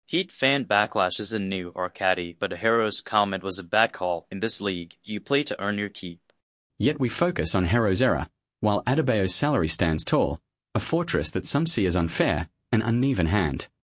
Heat fan backlash isn't new or catty, but Hero's comment was a bad call. In this league, you play to earn your keep. Yet we focus on Hero's error, while Adebayo's salary stands tall, a fortress that some see as unfair, an uneven hand.